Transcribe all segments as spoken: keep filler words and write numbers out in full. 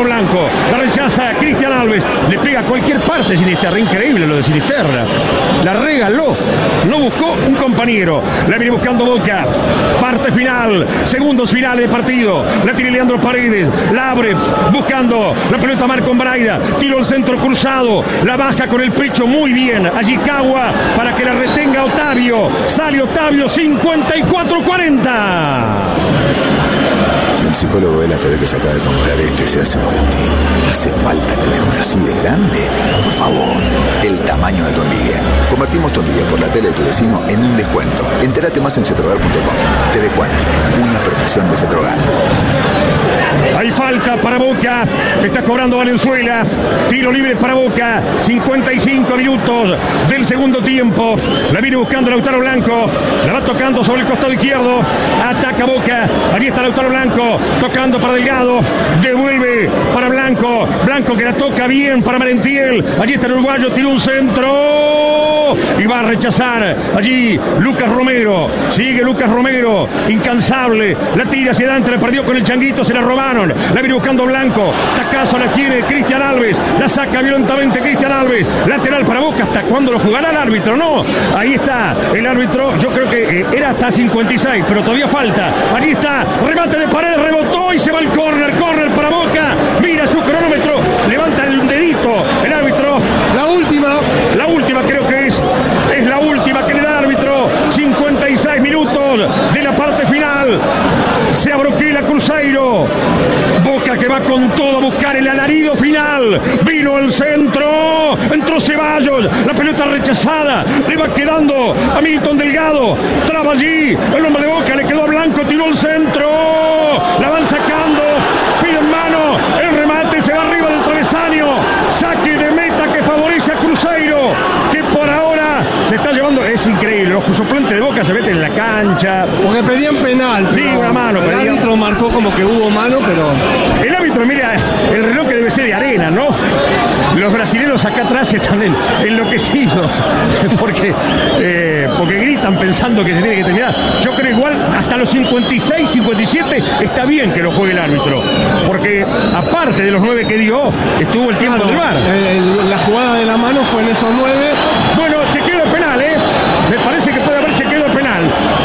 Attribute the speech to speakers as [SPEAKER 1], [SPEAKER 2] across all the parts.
[SPEAKER 1] Lautaro Blanco, la rechaza Cristian Alves, le pega a cualquier parte Sinisterra, increíble lo de Sinisterra, la regaló, no buscó un compañero, la viene buscando Boca, parte final, segundos finales de partido, la tiene Leandro Paredes, la abre, buscando la pelota Marco Braida, tiro el centro cruzado, la baja con el pecho muy bien, allí Cagua para que la retenga Otavio, sale Otavio, cincuenta y cuatro cuarenta.
[SPEAKER 2] Si el psicólogo ve la T V que se acaba de comprar este, se hace un festín. ¿Hace falta tener una así de grande? Por favor, el tamaño de tu envidia. Convertimos tu envidia por la tele de tu vecino en un descuento. Entérate más en cetrogar punto com. T V Quantic, una promoción de Cetrogar.
[SPEAKER 1] Hay falta para Boca, está cobrando Valenzuela, tiro libre para Boca, cincuenta y cinco minutos del segundo tiempo, la viene buscando Lautaro Blanco, la va tocando sobre el costado izquierdo, ataca Boca, allí está Lautaro Blanco, tocando para Delgado, devuelve para Blanco, Blanco que la toca bien para Merentiel, allí está el uruguayo, tira un centro y va a rechazar allí Lucas Romero, sigue Lucas Romero, incansable, la tira hacia adelante, la perdió con el Changuito, se la robaron, la viene buscando Blanco, tacazo la tiene Cristian Alves, la saca violentamente Cristian Alves, lateral para Boca, ¿hasta cuándo lo jugará el árbitro? No, ahí está el árbitro, yo creo que eh, era hasta cincuenta y seis, pero todavía falta, allí está, remate de pared, rebotó y se va al córner, córner para Boca, mira su cronómetro, levanta el dedito, el árbitro,
[SPEAKER 3] la última,
[SPEAKER 1] la última creo que es, es la última que le da el árbitro, cincuenta y seis minutos de la parte final, se abroquela Cruzeiro, Boca que va con todo a buscar el alarido final, vino el centro, entró Ceballos, la pelota rechazada, le va quedando a Milton Delgado, traba allí, el hombre de Boca le quedó a Blanco, tiró el centro, la van sacando, pide en mano, el remate se va arriba del travesaño, saque de meta que favorece a Cruzeiro, que por ahora se está llevando, es increíble, los suplentes de Boca se meten en la cancha.
[SPEAKER 3] Porque pedían penal.
[SPEAKER 1] Sí, una mano.
[SPEAKER 3] El
[SPEAKER 1] pedían.
[SPEAKER 3] árbitro marcó como que hubo mano, pero...
[SPEAKER 1] El árbitro, mira, el reloj que debe ser de arena, ¿no? Los brasileños acá atrás están en, enloquecidos, porque, eh, porque gritan pensando que se tiene que terminar. Yo creo igual, hasta los cincuenta y seis, cincuenta y siete, está bien que lo juegue el árbitro, porque aparte de los nueve que dio, estuvo el tiempo
[SPEAKER 3] claro,
[SPEAKER 1] del V A R.
[SPEAKER 3] El, la jugada de la mano fue en esos nueve.
[SPEAKER 1] Bueno, chequeo de penal, ¿eh? Me parece que puede haber chequeo de penal.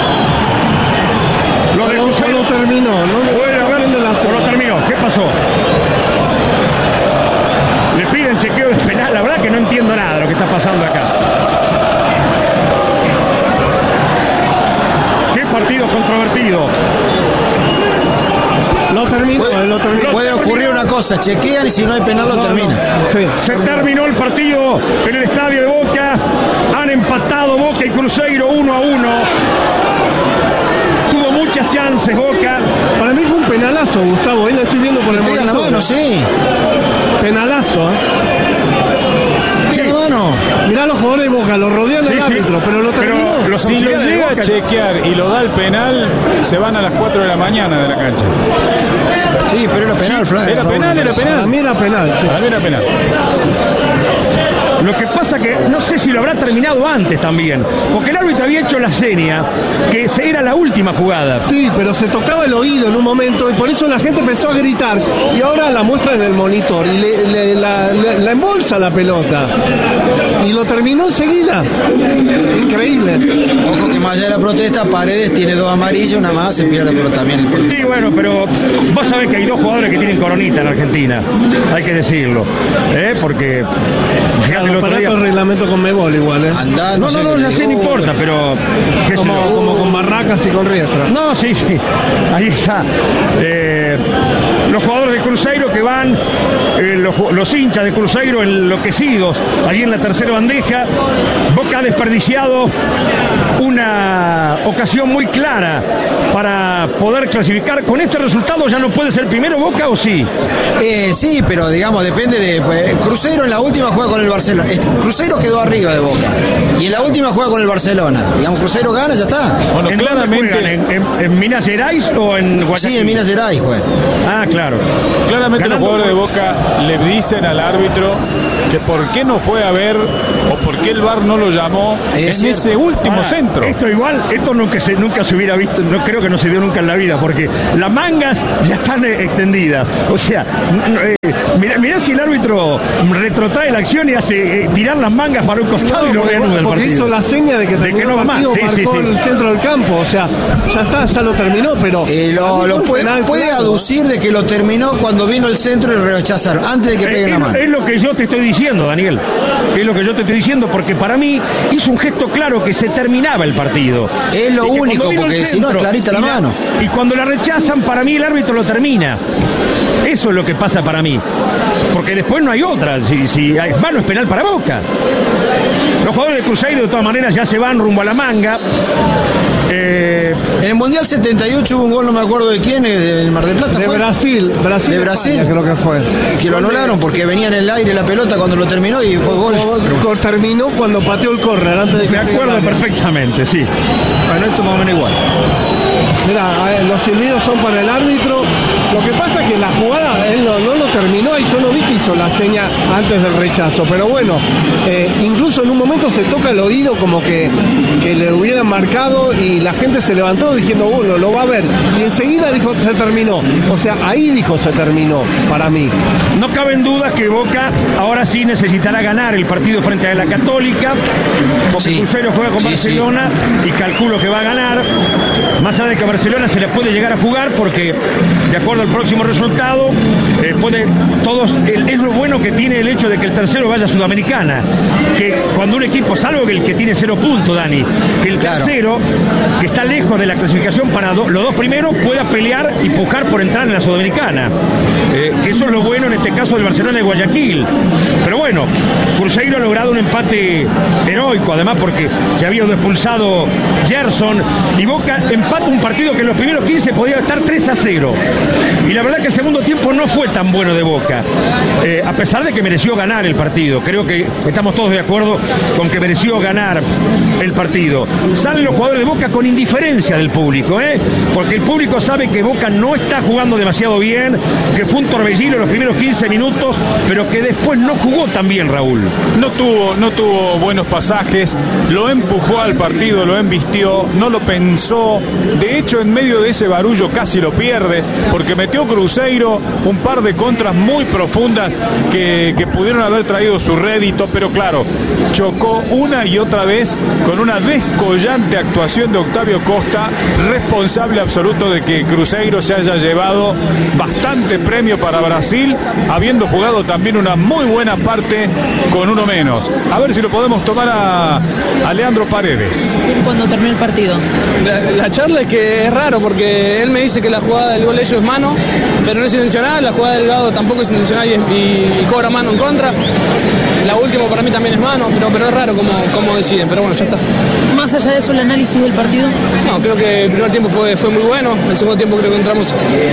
[SPEAKER 1] Lo de
[SPEAKER 3] no, no terminó, ¿no?
[SPEAKER 1] Puede haber, o no terminó. ¿Qué pasó? Le piden chequeo de penal. La verdad que no entiendo nada de lo que está pasando acá. Qué partido controvertido.
[SPEAKER 3] Lo terminó,
[SPEAKER 4] puede,
[SPEAKER 3] lo terminó.
[SPEAKER 4] Puede ocurrir una cosa, chequean y si no hay penal lo no, termina.
[SPEAKER 3] No. Sí.
[SPEAKER 1] Se terminó el partido en el estadio de Boca. Han empatado Boca y Cruzeiro uno a uno. Tuvo muchas chances Boca.
[SPEAKER 3] Para mí fue un penalazo, Gustavo. Ahí lo estoy viendo por el
[SPEAKER 4] monitor. La mano, sí.
[SPEAKER 3] Penalazo, ¿eh?
[SPEAKER 4] La mano.
[SPEAKER 3] Mirá los jugadores de Boca, lo rodean
[SPEAKER 1] sí,
[SPEAKER 3] el árbitro,
[SPEAKER 1] sí.
[SPEAKER 3] pero lo terminó.
[SPEAKER 5] Pero lo si lo llega a chequear y lo da el penal, se van a las cuatro de la mañana de la cancha.
[SPEAKER 4] Sí, pero era penal,
[SPEAKER 5] sí,
[SPEAKER 4] Flavio.
[SPEAKER 5] Era penal, era penal.
[SPEAKER 3] Para mí era penal, sí.
[SPEAKER 5] Para mí era penal.
[SPEAKER 1] Lo que pasa que no sé si lo habrá terminado antes también, porque el árbitro había hecho la seña que era la última jugada.
[SPEAKER 3] Sí, pero se tocaba el oído en un momento y por eso la gente empezó a gritar y ahora la muestra en el monitor y le, le, la, le, la embolsa la pelota y lo terminó enseguida. Increíble.
[SPEAKER 4] Ojo que más allá de la protesta, Paredes tiene dos amarillas, una más se pierde, pero también el...
[SPEAKER 1] Sí, bueno, pero vos sabés que hay dos jugadores que tienen coronita en Argentina, hay que decirlo, ¿eh? Porque
[SPEAKER 3] fíjate, el otro día... el reglamento con Mebol igual, ¿eh?
[SPEAKER 4] Andá,
[SPEAKER 1] no, no, no, no, no, no importa, pero...
[SPEAKER 3] Como, como con Barracas y con Riestra.
[SPEAKER 1] No, sí, sí, ahí está. Eh, los jugadores de Cruzeiro que van, eh, los, los hinchas de Cruzeiro enloquecidos, allí en la tercera bandeja. Boca ha desperdiciado una ocasión muy clara para poder clasificar. Con este resultado ya no puede ser primero Boca, ¿o sí?
[SPEAKER 4] Eh, sí, pero digamos, depende de... Pues, Cruzeiro en la última juega con el Barcelona. Cruzeiro quedó arriba de Boca y en la última juega con el Barcelona. Digamos, Cruzeiro gana, ya está.
[SPEAKER 1] Bueno, ¿en claramente ¿En, en, en Minas Gerais o en Guayaquil?
[SPEAKER 4] Sí, en Minas Gerais, juega.
[SPEAKER 1] Ah, claro.
[SPEAKER 5] Claramente
[SPEAKER 1] Ganando,
[SPEAKER 5] los jugadores de Boca le dicen al árbitro que por qué no fue a ver o por qué el V A R no lo llamó
[SPEAKER 4] Es
[SPEAKER 5] en
[SPEAKER 4] cierto.
[SPEAKER 5] ese último
[SPEAKER 1] Ahora,
[SPEAKER 5] centro.
[SPEAKER 1] Esto igual, esto nunca se, nunca se hubiera visto, no creo que no se dio nunca en la vida, porque las mangas ya están eh, extendidas. O sea, eh, mirá, mirá si el árbitro retrotrae la acción y hace eh, tirar las mangas para un costado y lo
[SPEAKER 3] porque,
[SPEAKER 1] reanuda el
[SPEAKER 3] porque
[SPEAKER 1] partido.
[SPEAKER 3] hizo la seña de que terminó
[SPEAKER 1] que no va
[SPEAKER 3] el
[SPEAKER 1] más.
[SPEAKER 3] partido,
[SPEAKER 1] Sí, sí,
[SPEAKER 3] marcó
[SPEAKER 1] sí.
[SPEAKER 3] el centro del campo. O sea, ya está, ya lo terminó, pero...
[SPEAKER 4] Eh, lo,
[SPEAKER 3] a mí
[SPEAKER 4] lo
[SPEAKER 3] fue un
[SPEAKER 4] puede,
[SPEAKER 3] penal
[SPEAKER 4] puede
[SPEAKER 3] claro.
[SPEAKER 4] aducir de que lo terminó cuando vino el centro y lo rechazaron, antes de que
[SPEAKER 1] Eh,
[SPEAKER 4] pegue la
[SPEAKER 1] es,
[SPEAKER 4] mano.
[SPEAKER 1] es lo que yo te estoy diciendo, Daniel. Es lo que yo te estoy diciendo, porque para mí hizo un gesto claro que se terminaba el partido.
[SPEAKER 4] Es lo
[SPEAKER 1] Y que
[SPEAKER 4] único,
[SPEAKER 1] cuando vino
[SPEAKER 4] porque
[SPEAKER 1] el
[SPEAKER 4] si no es
[SPEAKER 1] centro
[SPEAKER 4] clarita la
[SPEAKER 1] y
[SPEAKER 4] mano.
[SPEAKER 1] Y cuando la rechazan, para mí el árbitro lo termina. Eso es lo que pasa para mí. Porque después no hay otra. Si, si hay, mano es penal para Boca. Los jugadores de Cruzeiro de todas maneras ya se van rumbo a la manga. Eh,
[SPEAKER 4] En el Mundial setenta y ocho hubo un gol, no me acuerdo de quién, eh, del Mar del Plata
[SPEAKER 3] De
[SPEAKER 4] fue.
[SPEAKER 3] Brasil, Brasil.
[SPEAKER 4] De Brasil.
[SPEAKER 3] España, creo que fue.
[SPEAKER 4] Y que lo anularon porque venía en el aire la pelota cuando lo terminó y fue gol.
[SPEAKER 3] Pero terminó cuando pateó el córner antes de que
[SPEAKER 1] me acuerdo
[SPEAKER 3] pegue la-
[SPEAKER 1] perfectamente, sí.
[SPEAKER 4] Bueno, esto más o menos igual.
[SPEAKER 3] Mirá, eh, los silbidos son para el árbitro. Lo que pasa es que la jugada él no, no lo terminó y yo no vi que hizo la seña antes del rechazo. Pero bueno, eh, incluso en un momento se toca el oído como que, que le hubieran marcado y la gente se levantó diciendo, bueno, lo va a ver. Y enseguida dijo, se terminó. O sea, ahí dijo, se terminó, para mí.
[SPEAKER 1] No caben dudas que Boca ahora sí necesitará ganar el partido frente a la Católica, porque
[SPEAKER 4] Sí.
[SPEAKER 1] Cruzeiro juega con
[SPEAKER 4] Sí,
[SPEAKER 1] Barcelona y calculo que va a ganar. Más allá de que a Barcelona se les puede llegar a jugar, porque de acuerdo al próximo resultado, eh, puede todos. el- es lo bueno que tiene el hecho de que el tercero vaya a Sudamericana. Que cuando un equipo, salvo que el que tiene cero puntos, Dani, que el
[SPEAKER 4] Claro.
[SPEAKER 1] tercero, que está lejos de la clasificación para do- los dos primeros, pueda pelear y pujar por entrar en la Sudamericana. Eh, que eso es lo bueno en este caso del Barcelona de Guayaquil. Pero bueno, Cruzeiro ha logrado un empate heroico, además porque se había expulsado Gerson y Boca empata un partido que en los primeros quince podía estar tres a cero. Y la verdad que el segundo tiempo no fue tan bueno de Boca, eh, a pesar de que mereció ganar el partido. Creo que estamos todos de acuerdo con que mereció ganar el partido. Salen los jugadores de Boca con indiferencia del público, ¿eh? Porque el público sabe que Boca no está jugando demasiado bien, que fue un torbellino en los primeros quince minutos, pero que después no jugó tan bien, Raúl.
[SPEAKER 5] No tuvo, no tuvo buenos pasajes, lo empujó al partido, lo embistió, no lo pensó. De hecho, en medio de ese barullo casi lo pierde, porque metió Cruzeiro un par de contras muy profundas que, que pudieron haber traído su rédito, pero claro, chocó una y otra vez con una descollante actuación de Octavio Costa, responsable absoluto de que Cruzeiro se haya llevado bastante premio para Brasil, habiendo jugado también una muy buena parte con uno menos. A ver si lo podemos tomar a, a Leandro Paredes.
[SPEAKER 6] Cuando terminó el partido.
[SPEAKER 7] La, la charla es que es raro porque él me dice que la jugada del gol de ellos es mano, pero no es intencional, la jugada del Gado tampoco es intencional y, es- y- y cobra mano en contra. La última para mí también es mano, pero, pero es raro como, como deciden, pero bueno, ya está.
[SPEAKER 6] Más allá de eso, el análisis del partido.
[SPEAKER 7] No, creo que el primer tiempo fue, fue muy bueno, el segundo tiempo creo que entramos,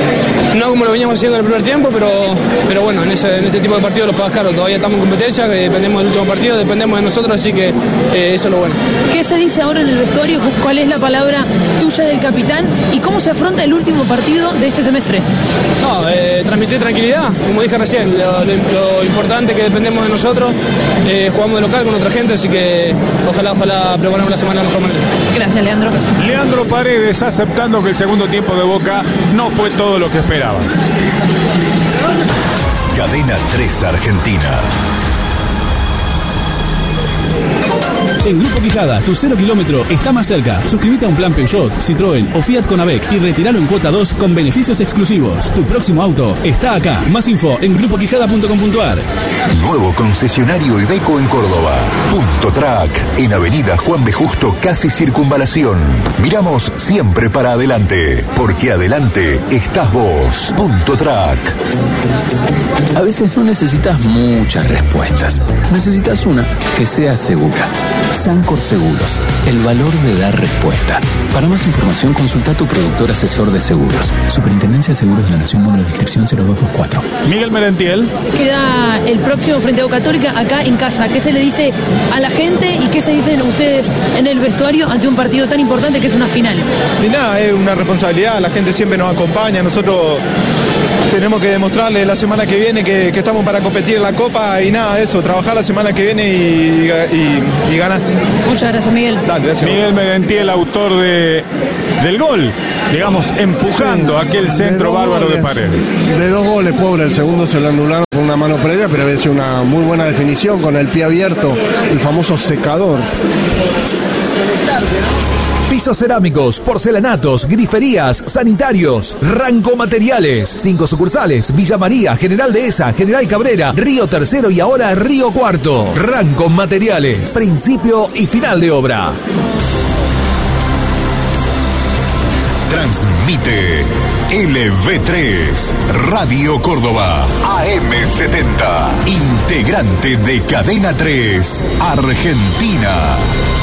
[SPEAKER 7] no como lo veníamos haciendo en el primer tiempo, pero, pero bueno, en, ese, en este tipo de partidos los pagas caro, todavía estamos en competencia, que dependemos del último partido, dependemos de nosotros, así que eh, eso es lo bueno.
[SPEAKER 6] ¿Qué se dice ahora en el vestuario? ¿Cuál es la palabra tuya del capitán? ¿Y cómo se afronta el último partido de este semestre?
[SPEAKER 7] No, eh, transmitir tranquilidad, como dije recién, lo, lo- lo importante es que dependemos de nosotros, eh, jugamos de local con otra gente, así que ojalá, ojalá preparemos la semana de la mejor manera.
[SPEAKER 6] Gracias, Leandro.
[SPEAKER 5] Leandro Paredes aceptando que el segundo tiempo de Boca no fue todo lo que esperaba.
[SPEAKER 8] Cadena tres Argentina.
[SPEAKER 9] En Grupo Quijada, tu cero kilómetro está más cerca. Suscríbete a un plan Peugeot, Citroën o Fiat con A V E C y retíralo en cuota dos con beneficios exclusivos. Tu próximo auto está acá. Más info en grupo quijada punto com punto a r.
[SPEAKER 8] Nuevo concesionario Iveco en Córdoba. Punto Track. En Avenida Juan B. Justo, casi circunvalación. Miramos siempre para adelante. Porque adelante estás vos. Punto Track.
[SPEAKER 10] A veces no necesitas muchas respuestas. Necesitas una que sea segura. Sancor Seguros, el valor de dar respuesta. Para más información, consulta a tu productor asesor de seguros. Superintendencia de Seguros de la Nación, número de inscripción cero dos dos cuatro.
[SPEAKER 5] Miguel Merentiel.
[SPEAKER 6] Queda el próximo frente a Boca Católica acá en casa. ¿Qué se le dice a la gente y qué se dicen ustedes en el vestuario ante un partido tan importante que es una final?
[SPEAKER 11] Y nada, es una responsabilidad, la gente siempre nos acompaña, nosotros tenemos que demostrarle la semana que viene viene, que, que estamos para competir en la Copa y nada, eso, trabajar la semana que viene y, y, y ganar.
[SPEAKER 6] Muchas gracias, Miguel.
[SPEAKER 11] Dale, gracias.
[SPEAKER 5] Miguel Merentiel, el autor de, del gol, digamos, empujando sí, aquel centro de bárbaro goles, de Paredes.
[SPEAKER 3] De dos goles, pobre, el segundo se lo anularon con una mano previa, pero había sido una muy buena definición con el pie abierto, el famoso secador.
[SPEAKER 12] Pisos cerámicos, porcelanatos, griferías, sanitarios, Ranco Materiales. Cinco sucursales: Villa María, General Dehesa, General Cabrera, Río Tercero y ahora Río Cuarto. Ranco Materiales, principio y final de obra.
[SPEAKER 8] Transmite L V tres, Radio Córdoba, A M setenta, integrante de Cadena tres, Argentina.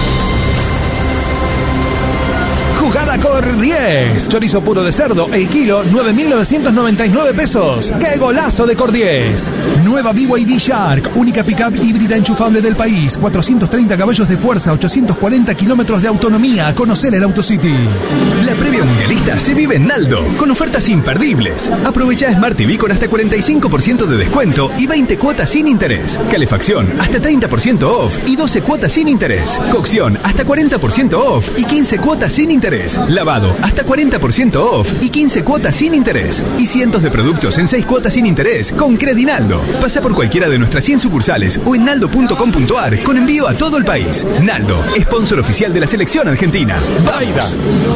[SPEAKER 12] Jugada Cor diez. Chorizo puro de cerdo, el kilo, nueve mil novecientos noventa y nueve pesos. ¡Qué golazo de Cor diez!
[SPEAKER 13] Nueva B Y D Shark, única pickup híbrida enchufable del país. cuatrocientos treinta caballos de fuerza, ochocientos cuarenta kilómetros de autonomía. Conocer el AutoCity.
[SPEAKER 14] La previa mundialista se vive en Naldo, con ofertas imperdibles. Aprovecha Smart T V con hasta cuarenta y cinco por ciento de descuento y veinte cuotas sin interés. Calefacción hasta treinta por ciento off y doce cuotas sin interés. Cocción hasta cuarenta por ciento off y quince cuotas sin interés. Lavado hasta cuarenta por ciento off y quince cuotas sin interés. Y cientos de productos en seis cuotas sin interés con Credinaldo. Pasa por cualquiera de nuestras cien sucursales o en naldo punto com punto a r con envío a todo el país. Naldo, sponsor oficial de la selección argentina. ¡Vamos!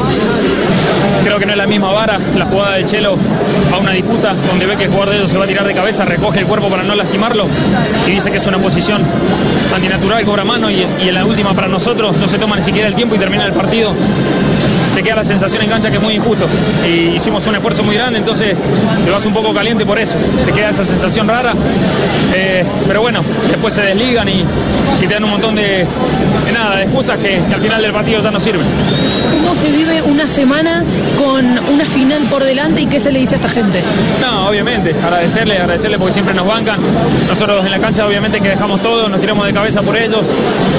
[SPEAKER 15] Creo que no es la misma vara la jugada del Chelo a una disputa donde ve que el jugador de ellos se va a tirar de cabeza, recoge el cuerpo para no lastimarlo y dice que es una posición antinatural, cobra mano y, y en la última para nosotros no se toma ni siquiera el tiempo y termina el partido. Te queda la sensación en cancha que es muy injusto y hicimos un esfuerzo muy grande, entonces te vas un poco caliente por eso, te queda esa sensación rara, eh, pero bueno, después se desligan y, y te dan un montón de, de nada, de excusas que, que al final del partido ya no sirven.
[SPEAKER 6] ¿Cómo se vive una semana con una final por delante y qué se le dice a esta gente?
[SPEAKER 15] No, obviamente, agradecerle, agradecerle porque siempre nos bancan, nosotros en la cancha obviamente que dejamos todo, nos tiramos de cabeza por ellos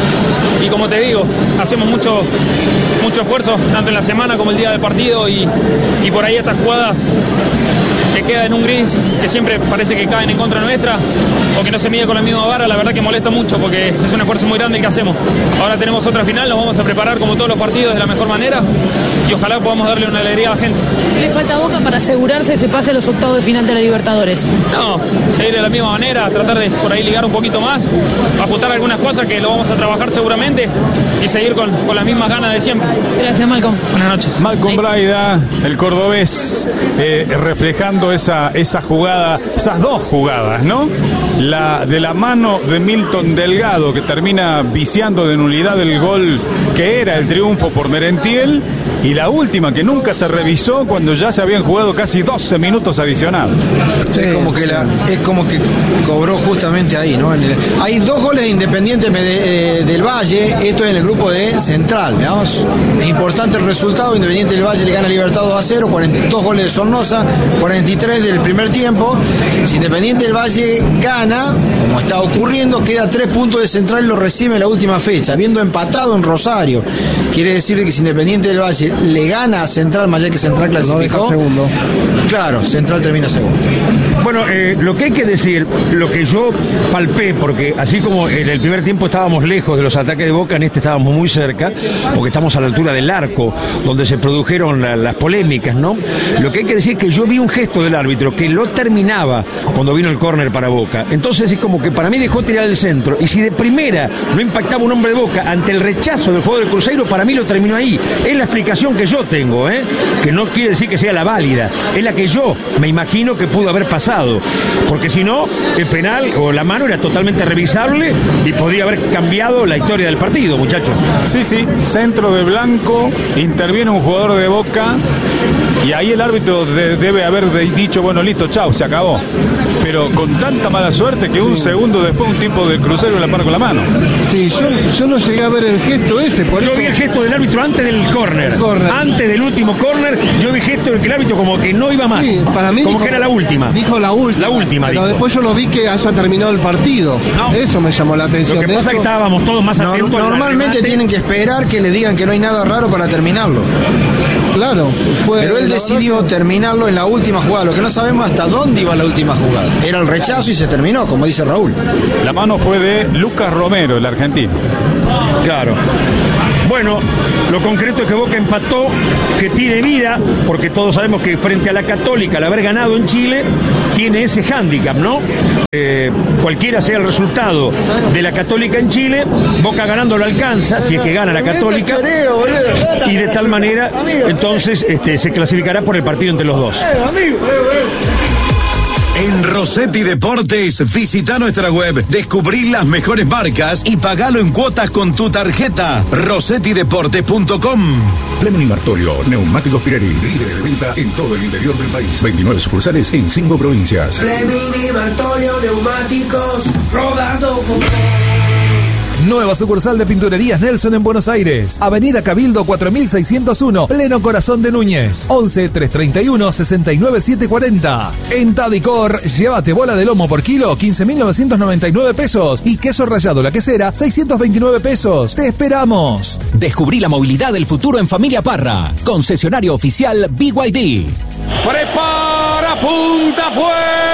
[SPEAKER 15] y como te digo, hacemos mucho, mucho esfuerzo, tanto en la semana como el día del partido y, y por ahí estas jugadas que quedan en un gris que siempre parece que caen en contra nuestra o que no se mide con la misma vara, la verdad que molesta mucho porque es un esfuerzo muy grande el que hacemos. Ahora tenemos otra final, nos vamos a preparar como todos los partidos de la mejor manera y ojalá podamos darle una alegría a la gente.
[SPEAKER 6] ¿Qué le falta a Boca para asegurarse ese pase a los octavos de final de la Libertadores?
[SPEAKER 15] No, seguir de la misma manera, tratar de por ahí ligar un poquito más, ajustar algunas cosas que lo vamos a trabajar seguramente y seguir con, con las mismas ganas de siempre.
[SPEAKER 6] Gracias, Malcolm.
[SPEAKER 15] Buenas noches.
[SPEAKER 5] Malcolm Braida, el cordobés, eh, reflejando esa, esa jugada, esas dos jugadas, ¿no? La de la mano de Milton Delgado, que termina viciando de nulidad el gol que era el triunfo por Merentiel, y la última que nunca se revisó cuando ya se habían jugado casi doce minutos adicionales.
[SPEAKER 4] Sí, es como que la, es como que cobró justamente ahí, ¿no? En el, hay dos goles de Independiente de, eh, del Valle, esto en el grupo de Central, ¿no? Es importante el resultado, Independiente del Valle le gana Libertad dos a cero, cuarenta y dos goles de Sornosa, cuarenta y tres del primer tiempo. Si Independiente del Valle gana, como está ocurriendo, queda tres puntos de Central y lo recibe en la última fecha, habiendo empatado en Rosario. Quiere decir que si Independiente del Valle le gana a Central, más allá que Central clasificó, no segundo. Claro, Central termina segundo.
[SPEAKER 1] Bueno, eh, lo que hay que decir, lo que yo palpé, porque así como en el primer tiempo estábamos lejos de los ataques de Boca, en este estábamos muy cerca, porque estamos a la altura del arco, donde se produjeron la, las polémicas, ¿no? Lo que hay que decir es que yo vi un gesto del árbitro que lo terminaba cuando vino el córner para Boca. Entonces es como que para mí dejó tirar el centro, y si de primera no impactaba un hombre de Boca ante el rechazo del jugador del Cruzeiro, para mí lo terminó ahí. Es la explicación que yo tengo, ¿eh? Que no quiere decir que sea la válida, es la que yo me imagino que pudo haber pasado, porque si no, el penal o la mano era totalmente revisable y podría haber cambiado la historia del partido, muchachos.
[SPEAKER 5] Sí, sí, centro de Blanco, interviene un jugador de Boca y ahí el árbitro de, debe haber dicho, bueno, listo, chao, se acabó. Pero con tanta mala suerte que un sí. segundo después un tipo de Cruzeiro la para con la mano.
[SPEAKER 3] Sí, yo, yo no llegué a ver el gesto ese. Por
[SPEAKER 1] yo
[SPEAKER 3] eso...
[SPEAKER 1] vi el gesto del árbitro antes del córner. Antes del último córner, yo vi el gesto del que el árbitro como que no iba más.
[SPEAKER 3] Sí, para mí
[SPEAKER 1] como
[SPEAKER 3] dijo,
[SPEAKER 1] que era la última.
[SPEAKER 3] Dijo la última.
[SPEAKER 1] La última,
[SPEAKER 3] Pero
[SPEAKER 1] dijo.
[SPEAKER 3] después yo lo vi que haya terminado el partido. No. Eso me llamó la atención.
[SPEAKER 1] Lo que
[SPEAKER 3] de
[SPEAKER 1] pasa es que estábamos todos más
[SPEAKER 4] no,
[SPEAKER 1] atentos.
[SPEAKER 4] Normalmente tienen que esperar que le digan que no hay nada raro para terminarlo.
[SPEAKER 3] Claro, fue.
[SPEAKER 4] Pero él decidió que... terminarlo en la última jugada. Lo que no sabemos hasta dónde iba la última jugada. era el rechazo y se terminó, como dice Raúl.
[SPEAKER 5] La mano fue de Lucas Romero, el argentino.
[SPEAKER 1] Claro. Bueno, lo concreto es que Boca empató, que tiene vida, porque todos sabemos que frente a la Católica, al haber ganado en Chile, tiene ese hándicap, ¿no? Eh, cualquiera sea el resultado de la Católica en Chile, Boca ganando lo alcanza, si es que gana la Católica, y de tal manera, entonces este, se clasificará por el partido entre los dos.
[SPEAKER 16] En Rossetti Deportes, visita nuestra web, descubrí las mejores marcas y pagalo en cuotas con tu tarjeta. rossetti deportes punto com.
[SPEAKER 17] Fleming Martorio, neumáticos Pirelli, líder de venta en todo el interior del país. veintinueve sucursales en cinco provincias.
[SPEAKER 18] Fleming Martorio, neumáticos, rodando con...
[SPEAKER 12] Nueva sucursal de Pinturerías Nelson en Buenos Aires. Avenida Cabildo cuatro mil seiscientos uno, pleno corazón de Núñez. once, trescientos treinta y uno, sesenta y nueve, setecientos cuarenta. En Tadicor, llévate bola de lomo por kilo, quince mil novecientos noventa y nueve pesos. Y queso rallado la quesera, seiscientos veintinueve pesos. ¡Te esperamos!
[SPEAKER 19] Descubrí la movilidad del futuro en Familia Parra. Concesionario oficial B Y D.
[SPEAKER 20] Prepara, punta, fue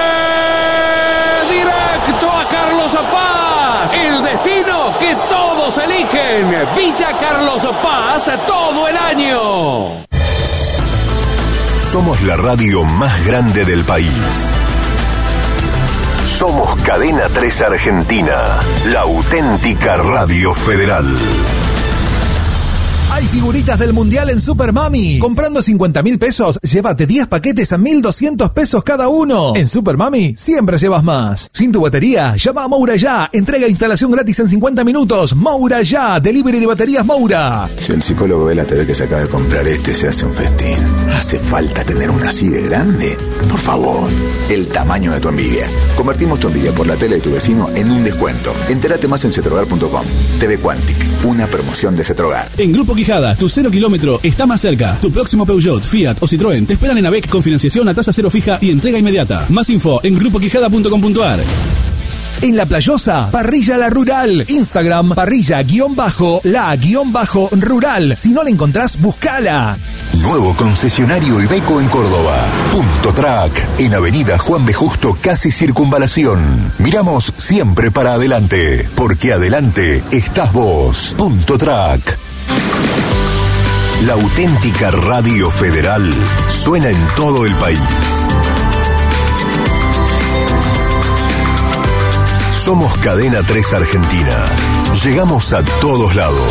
[SPEAKER 20] directo a Carlos Paz. El destino que todos eligen. Villa Carlos Paz todo el año.
[SPEAKER 8] Somos la radio más grande del país. Somos Cadena tres Argentina, la auténtica radio federal.
[SPEAKER 12] Hay figuritas del Mundial en Super Mami. Comprando cincuenta mil pesos, llévate diez paquetes a mil doscientos pesos cada uno. En Super Mami siempre llevas más. Sin tu batería, llama a Moura Ya. Entrega e instalación gratis en cincuenta minutos. Moura Ya, delivery de baterías Moura.
[SPEAKER 2] Si el psicólogo ve la T V que se acaba de comprar este, se hace un festín. ¿Hace falta tener una así de grande? Por favor, el tamaño de tu envidia. Convertimos tu envidia por la tele de tu vecino en un descuento. Entérate más en cetrogar punto com. T V Quantic, una promoción de Cetrogar.
[SPEAKER 9] En Grupo Quijada, tu cero kilómetro está más cerca. Tu próximo Peugeot, Fiat o Citroën te esperan en AVEC con financiación a tasa cero fija y entrega inmediata. Más info en grupo quijada punto com punto a r.
[SPEAKER 12] En La Playosa, Parrilla La Rural. Instagram, parrilla-la-rural. Si no la encontrás, buscala.
[SPEAKER 8] Nuevo concesionario Iveco en Córdoba. Punto Track, en Avenida Juan B. Justo, casi Circunvalación. Miramos siempre para adelante, porque adelante estás vos. Punto Track. La auténtica radio federal suena en todo el país. Somos Cadena tres Argentina. Llegamos a todos lados.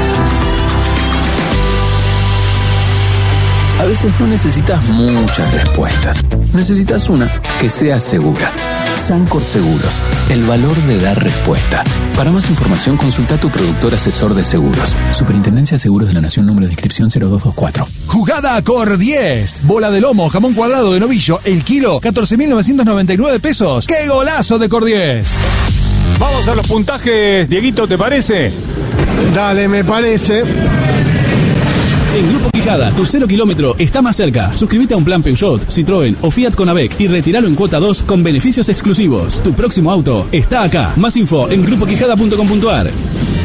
[SPEAKER 10] A veces no necesitas muchas respuestas. Necesitas una que sea segura. Sancor Seguros, el valor de dar respuesta. Para más información, consulta a tu productor asesor de seguros. Superintendencia de Seguros de la Nación, número de inscripción cero dos dos cuatro.
[SPEAKER 12] Jugada Cor diez. Bola de lomo, jamón cuadrado de novillo, el kilo, catorce mil novecientos noventa y nueve pesos. ¡Qué golazo de Cor diez!
[SPEAKER 5] Vamos a los puntajes, Dieguito, ¿te parece?
[SPEAKER 3] Dale, me parece.
[SPEAKER 9] En Grupo Quijada, tu cero kilómetro está más cerca. Suscríbete a un plan Peugeot, Citroën o Fiat con AVEC y retíralo en cuota dos con beneficios exclusivos. Tu próximo auto está acá. Más info en grupo quijada punto com punto a r.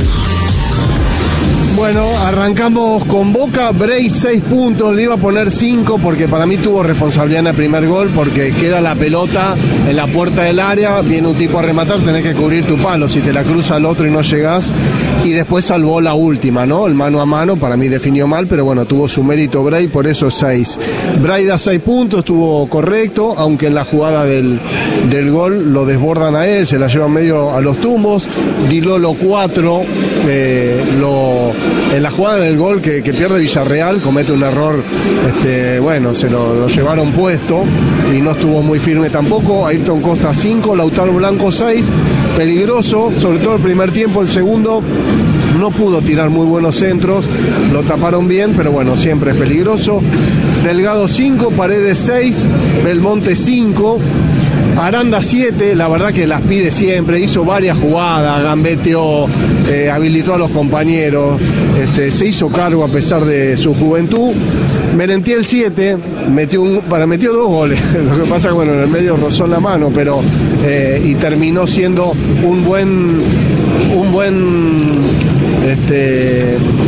[SPEAKER 3] Bueno, arrancamos con Boca, Bray seis puntos, le iba a poner cinco porque para mí tuvo responsabilidad en el primer gol porque queda la pelota en la puerta del área, viene un tipo a rematar, tenés que cubrir tu palo, si te la cruza el otro y no llegás, y después salvó la última, ¿no? El mano a mano, para mí definió mal, pero bueno, tuvo su mérito Bray, por eso seis. Bray da seis puntos, estuvo correcto, aunque en la jugada del, del gol lo desbordan a él, se la llevan medio a los tumbos. Di Lolo cuatro, eh, lo... En la jugada del gol que, que pierde Villarreal, comete un error, este, bueno, se lo, lo llevaron puesto y no estuvo muy firme tampoco. Ayrton Costa cinco, Lautaro Blanco seis, peligroso, sobre todo el primer tiempo, el segundo no pudo tirar muy buenos centros, lo taparon bien, pero bueno, siempre es peligroso. Delgado cinco, Paredes seis, Belmonte cinco. Aranda siete, la verdad que las pide siempre, hizo varias jugadas, gambeteó, eh, habilitó a los compañeros, este, se hizo cargo a pesar de su juventud. Merentiel siete, metió, un, para, metió dos goles, lo que pasa que bueno, en el medio rozó la mano, pero eh, y terminó siendo un buen, un buen, este...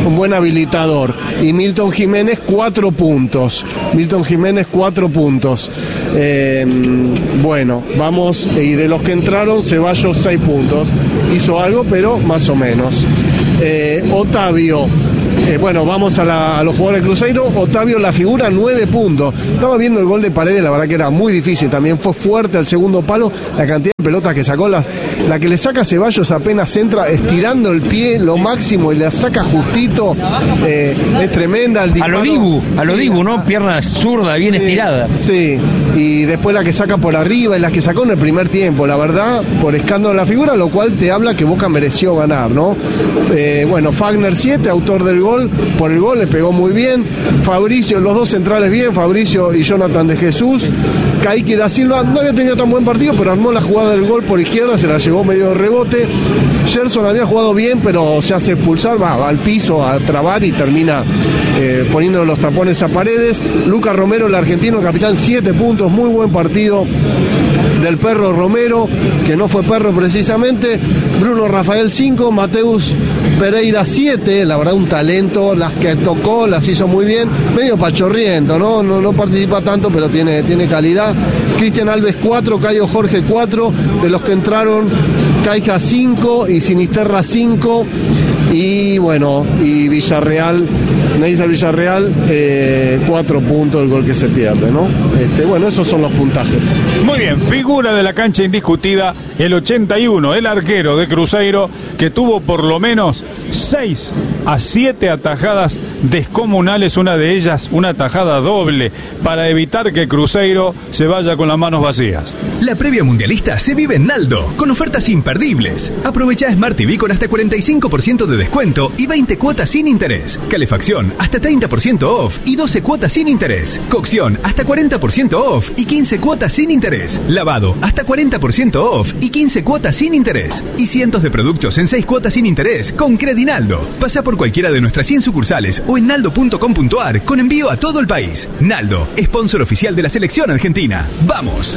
[SPEAKER 3] un buen habilitador. Y Milton Jiménez, cuatro puntos. Milton Jiménez, cuatro puntos. Eh, bueno, vamos, y de los que entraron, Ceballos, seis puntos. Hizo algo, pero más o menos. Eh, Otavio. Eh, bueno, vamos a, la, a los jugadores de Cruzeiro. Otavio, la figura, nueve puntos. Estaba viendo el gol de Paredes, la verdad que era muy difícil. También fue fuerte al segundo palo. La cantidad de pelotas que sacó, las, la que le saca Ceballos apenas entra estirando el pie lo máximo y la saca justito. Eh, es tremenda. El
[SPEAKER 21] a lo Dibu, a lo sí, Dibu, ¿no? Pierna zurda, bien
[SPEAKER 3] sí,
[SPEAKER 21] estirada.
[SPEAKER 3] Sí, y después la que saca por arriba y la que sacó en el primer tiempo. La verdad, por escándalo de la figura, lo cual te habla que Boca mereció ganar, ¿no? Eh, bueno, Fagner, siete, autor del gol. Por el gol le pegó muy bien. Fabricio, los dos centrales bien, Fabricio y Jonathan de Jesús. Kaique da Silva no había tenido tan buen partido, pero armó la jugada del gol por izquierda, se la llevó medio de rebote. Gerson había jugado bien, pero se hace expulsar, va, va al piso a trabar y termina eh, poniendo los tapones a Paredes. Lucas Romero, el argentino, el capitán, siete puntos, muy buen partido del Perro Romero, que no fue perro precisamente. Bruno Rafael, cinco, Mateus Pereira, siete, la verdad un talento, las que tocó las hizo muy bien, medio pachorriento, ¿no? No, no participa tanto, pero tiene, tiene calidad. Cristian Alves, cuatro, Cayo Jorge, cuatro, de los que entraron, Caija, cinco y Sinisterra, cinco, y bueno, y Villarreal, Neisser Villarreal, eh, cuatro puntos el gol que se pierde, ¿no? Este, bueno, esos son los puntajes.
[SPEAKER 5] Muy bien, figura de la cancha indiscutida, el ochenta y uno, el arquero de Cruzeiro, que tuvo por lo menos seis a siete atajadas descomunales, una de ellas una atajada doble, para evitar que Cruzeiro se vaya con las manos vacías.
[SPEAKER 14] La previa mundialista se vive en Naldo, con ofertas imperdibles. Aprovecha Smart T V con hasta cuarenta y cinco por ciento de descuento y veinte cuotas sin interés. Calefacción hasta treinta por ciento off y doce cuotas sin interés. Cocción hasta cuarenta por ciento off y quince cuotas sin interés. Lavado hasta cuarenta por ciento off y quince cuotas sin interés. Y cientos de productos en seis cuotas sin interés con Credinaldo. Pasa por cualquiera de nuestras cien sucursales o en naldo punto com punto a r con envío a todo el país. Naldo, sponsor oficial de la selección argentina. ¡Vamos!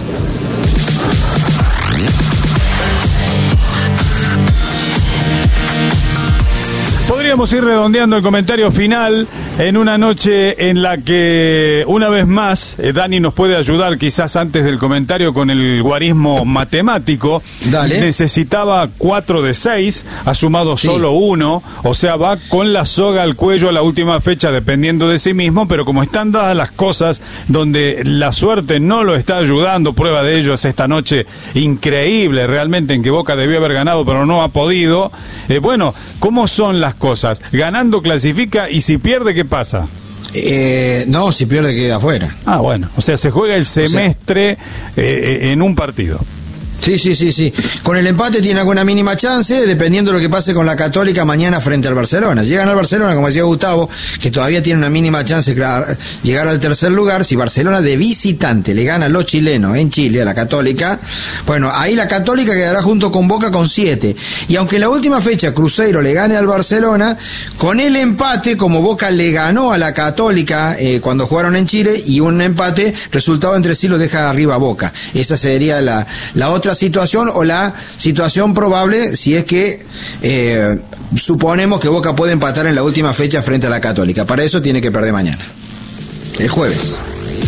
[SPEAKER 5] Podríamos ir redondeando el comentario final en una noche en la que, una vez más, eh, Dani nos puede ayudar quizás antes del comentario con el guarismo matemático.
[SPEAKER 4] Dale.
[SPEAKER 5] Necesitaba cuatro de seis, ha sumado sí. solo uno, o sea, va con la soga al cuello a la última fecha dependiendo de sí mismo, pero como están dadas las cosas donde la suerte no lo está ayudando, prueba de ello es esta noche increíble realmente en que Boca debió haber ganado pero no ha podido. Eh, bueno, ¿cómo son las cosas? Ganando clasifica y si pierde, ¿qué pasa?
[SPEAKER 4] Eh, no, si pierde queda afuera.
[SPEAKER 5] Ah, bueno, o sea, se juega el semestre o sea, eh, en un partido.
[SPEAKER 4] Sí, sí, sí, sí. Con el empate tiene alguna mínima chance, dependiendo de lo que pase con la Católica mañana frente al Barcelona. Llegan al Barcelona, como decía Gustavo, que todavía tiene una mínima chance de llegar al tercer lugar. Si Barcelona de visitante le gana a los chilenos en Chile, a la Católica, bueno, ahí la Católica quedará junto con Boca con siete. Y aunque en la última fecha Cruzeiro le gane al Barcelona, con el empate, como Boca le ganó a la Católica eh, cuando jugaron en Chile, y un empate, resultado entre sí lo deja arriba a Boca. Esa sería la, la otra situación, o la situación probable si es que eh, suponemos que Boca puede empatar en la última fecha frente a la Católica. Para eso tiene que perder mañana, el jueves.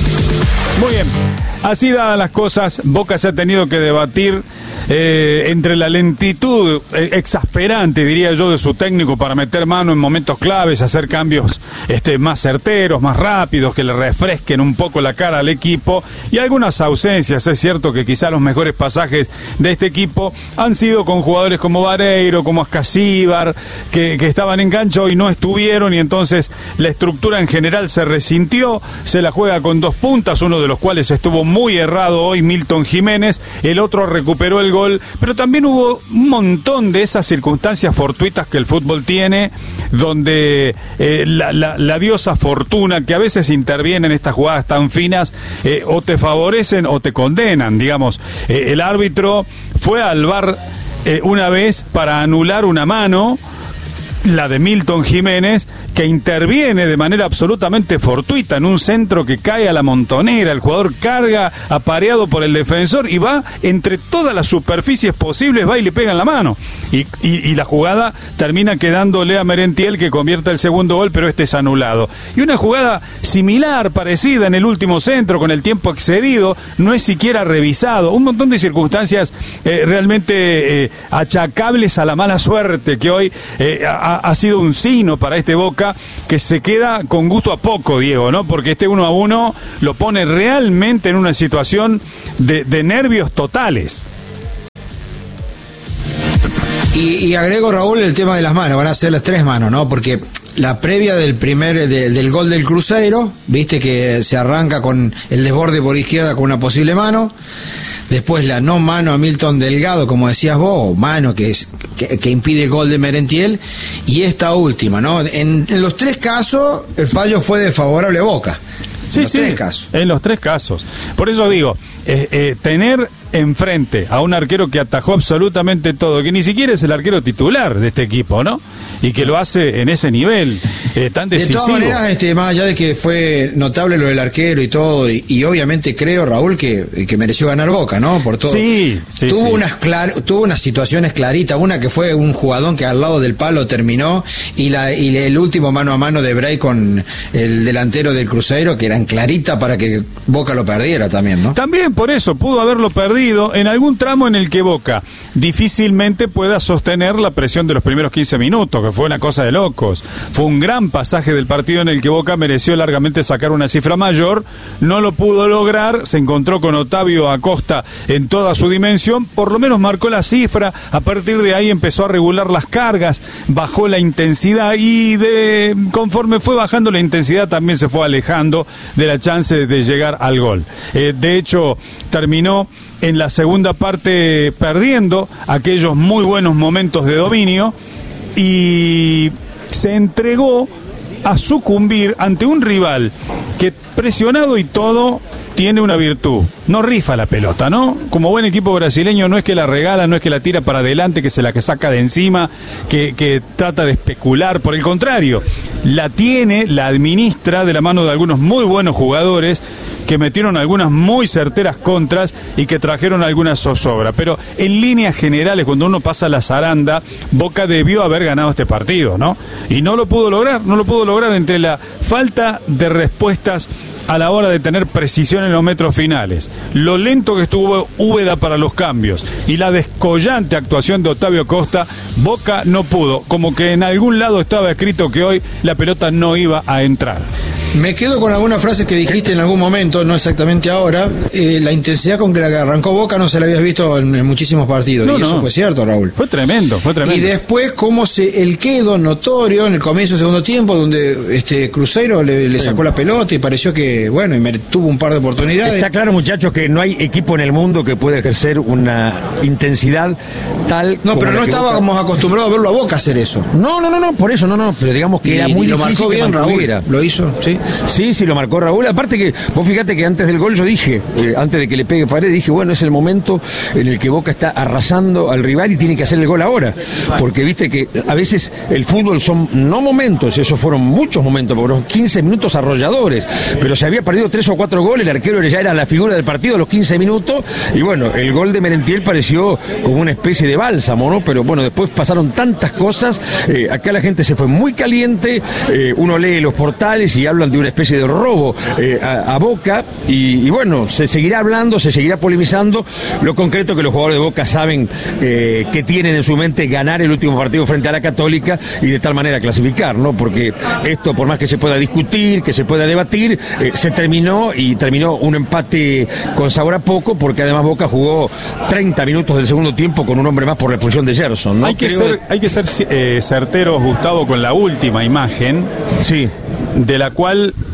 [SPEAKER 5] Muy bien, así dadas las cosas, Boca se ha tenido que debatir eh, entre la lentitud eh, exasperante, diría yo, de su técnico para meter mano en momentos claves, hacer cambios este, más certeros, más rápidos, que le refresquen un poco la cara al equipo, y algunas ausencias. Es cierto que quizá los mejores pasajes de este equipo han sido con jugadores como Vareiro, como Ascasíbar, que, que estaban en cancha y no estuvieron, y entonces la estructura en general se resintió. Se la juega con dos puntas, uno de los cuales estuvo muy errado hoy, Milton Jiménez, el otro recuperó el gol, pero también hubo un montón de esas circunstancias fortuitas que el fútbol tiene, donde eh, la, la, la diosa fortuna, que a veces interviene en estas jugadas tan finas, eh, o te favorecen o te condenan, digamos. Eh, el árbitro fue al V A R eh, una vez para anular una mano. la de Milton Jiménez, que interviene de manera absolutamente fortuita en un centro que cae a la montonera. El jugador carga apareado por el defensor y va entre todas las superficies posibles, va y le pega en la mano. Y, y, y la jugada termina quedándole a Merentiel, que convierte el segundo gol, pero este es anulado. Y una jugada similar, parecida en el último centro, con el tiempo excedido, no es siquiera revisado. Un montón de circunstancias eh, realmente eh, achacables a la mala suerte que hoy eh, ha, ha sido un signo para este Boca, que se queda con gusto a poco, Diego, ¿no? Porque este uno a uno lo pone realmente en una situación de, de nervios totales.
[SPEAKER 4] Y, y agrego, Raúl, el tema de las manos. Van a ser las tres manos, ¿no? Porque la previa del primer de, del gol del Cruzeiro, viste que se arranca con el desborde por izquierda con una posible mano. Después la no mano a Milton Delgado, como decías vos, mano que, es, que, que impide el gol de Merentiel. Y esta última, ¿no? En, en los tres casos el fallo fue desfavorable a Boca.
[SPEAKER 5] Sí,
[SPEAKER 4] en los
[SPEAKER 5] sí,
[SPEAKER 4] tres casos.
[SPEAKER 5] En los tres casos. Por eso digo, eh, eh, tener enfrente a un arquero que atajó absolutamente todo, que ni siquiera es el arquero titular de este equipo, ¿no? Y que lo hace en ese nivel eh, tan decisivo.
[SPEAKER 4] De todas maneras, este, más allá de que fue notable lo del arquero y todo, y, y obviamente creo, Raúl, que, que mereció ganar Boca, ¿no? Por todo.
[SPEAKER 5] Sí, sí,
[SPEAKER 4] tuvo
[SPEAKER 5] sí.
[SPEAKER 4] unas clar, tuvo unas situaciones claritas, una que fue un jugadón que al lado del palo terminó, y la y el último mano a mano de Bray con el delantero del Cruzeiro, que eran claritas para que Boca lo perdiera también, ¿no?
[SPEAKER 5] También por eso pudo haberlo perdido en algún tramo en el que Boca difícilmente pueda sostener la presión de los primeros quince minutos, que fue una cosa de locos. Fue un gran pasaje del partido en el que Boca mereció largamente sacar una cifra mayor, no lo pudo lograr, se encontró con Otavio Acosta en toda su dimensión, por lo menos marcó la cifra, a partir de ahí empezó a regular las cargas, bajó la intensidad y de, conforme fue bajando la intensidad también se fue alejando de la chance de llegar al gol. Eh, de hecho, terminó en la segunda parte perdiendo aquellos muy buenos momentos de dominio y se entregó a sucumbir ante un rival que, presionado y todo, tiene una virtud: no rifa la pelota, ¿no? Como buen equipo brasileño no es que la regala, no es que la tira para adelante, que se la que saca de encima, que, que trata de especular, por el contrario, la tiene, la administra de la mano de algunos muy buenos jugadores que metieron algunas muy certeras contras y que trajeron algunas zozobra. Pero en líneas generales, cuando uno pasa la zaranda, Boca debió haber ganado este partido, ¿no? Y no lo pudo lograr, no lo pudo lograr entre la falta de respuestas a la hora de tener precisión en los metros finales, lo lento que estuvo Úbeda para los cambios y la descollante actuación de Otavio Costa. Boca no pudo, como que en algún lado estaba escrito que hoy la pelota no iba a entrar.
[SPEAKER 4] Me quedo con algunas frases que dijiste en algún momento, no exactamente ahora. Eh, la intensidad con que la arrancó Boca no se la habías visto en, en muchísimos partidos.
[SPEAKER 5] No,
[SPEAKER 4] y eso
[SPEAKER 5] no.
[SPEAKER 4] fue cierto, Raúl.
[SPEAKER 5] Fue tremendo, fue tremendo.
[SPEAKER 4] Y después, cómo se el quedo notorio en el comienzo del segundo tiempo, donde este Cruzeiro le, le
[SPEAKER 21] Sí.
[SPEAKER 4] sacó la pelota y pareció que, bueno, y me, tuvo un par de oportunidades.
[SPEAKER 21] Está claro, muchachos, que no hay equipo en el mundo que pueda ejercer una intensidad tal.
[SPEAKER 4] No,
[SPEAKER 21] como
[SPEAKER 4] pero
[SPEAKER 21] la
[SPEAKER 4] no
[SPEAKER 21] que
[SPEAKER 4] estábamos
[SPEAKER 21] Boca-
[SPEAKER 4] acostumbrados a verlo a Boca hacer eso.
[SPEAKER 21] No, no, no, no, por eso no, no, pero digamos que
[SPEAKER 4] Y-
[SPEAKER 21] era muy
[SPEAKER 4] y lo
[SPEAKER 21] difícil
[SPEAKER 4] marcó
[SPEAKER 21] que
[SPEAKER 4] bien, Raúl.
[SPEAKER 21] mantuviera.
[SPEAKER 4] Lo hizo, sí.
[SPEAKER 21] Sí, sí, lo marcó Raúl. Aparte que, vos fíjate que antes del gol yo dije, eh, antes de que le pegue Paredes, dije, bueno, es el momento en el que Boca está arrasando al rival y tiene que hacer el gol ahora. Porque viste que a veces el fútbol son no momentos, esos fueron muchos momentos, porque fueron quince minutos arrolladores, pero se había perdido tres o cuatro goles, el arquero ya era la figura del partido a los quince minutos, y bueno, el gol de Merentiel pareció como una especie de bálsamo, ¿no? Pero bueno, después pasaron tantas cosas, eh, acá la gente se fue muy caliente, eh, uno lee los portales y hablan de una especie de robo eh, a, a Boca, y, y bueno, se seguirá hablando, se seguirá polemizando. Lo concreto que los jugadores de Boca saben eh, que tienen en su mente ganar el último partido frente a la Católica y de tal manera clasificar, ¿no? Porque esto, por más que se pueda discutir, que se pueda debatir, eh, se terminó y terminó un empate con sabor a poco, porque además Boca jugó treinta minutos del segundo tiempo con un hombre más por la expulsión de Gerson, ¿no?
[SPEAKER 5] Hay que
[SPEAKER 21] Creo-
[SPEAKER 5] ser, hay que ser eh, certeros, Gustavo, con la última imagen,
[SPEAKER 21] sí,
[SPEAKER 5] de la cual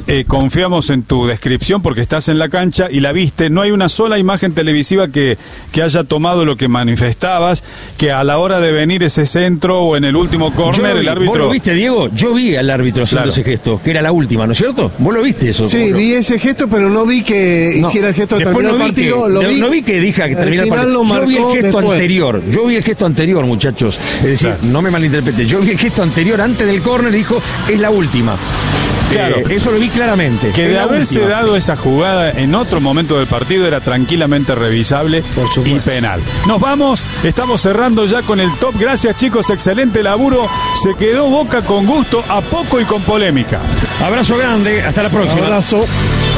[SPEAKER 5] eh, confiamos en tu descripción porque estás en la cancha y la viste. No hay una sola imagen televisiva que, que haya tomado lo que manifestabas, que a la hora de venir ese centro o en el último córner el árbitro...
[SPEAKER 21] ¿Vos lo viste, Diego? Yo vi al árbitro haciendo claro. ese gesto, que era la última, ¿no es cierto? ¿Vos lo viste eso?
[SPEAKER 3] Sí, vi ese gesto, pero no vi que no. hiciera el gesto de terminar no el partido.
[SPEAKER 21] Que,
[SPEAKER 3] lo vi,
[SPEAKER 21] no vi que dije que terminara el partido. Yo vi el gesto después. anterior. Yo vi el gesto anterior, muchachos. Es decir, claro. no me malinterprete. Yo vi el gesto anterior, antes del córner, dijo, es la última. Claro, eh, eso lo vi claramente.
[SPEAKER 5] Que de haberse última. dado esa jugada en otro momento del partido era tranquilamente revisable y penal. Nos vamos, estamos cerrando ya con el top. Gracias, chicos, excelente laburo. Se quedó Boca con gusto, a poco y con polémica.
[SPEAKER 21] Abrazo grande, hasta la próxima.
[SPEAKER 3] Abrazo.